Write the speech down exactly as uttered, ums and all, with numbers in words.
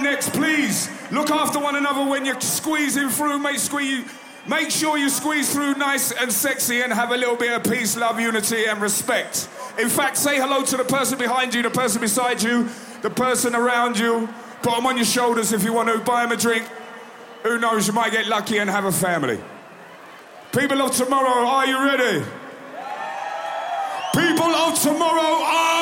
next, please look after one another when you're squeezing through. Make, squeeze, make sure you squeeze through nice and sexy and have a little bit of peace, love, unity and respect. In fact, say hello to the person behind you, the person beside you, the person around you. Put them on your shoulders if you want to. Buy them a drink. Who knows, you might get lucky and have a family. People of tomorrow, are you ready? People of tomorrow, are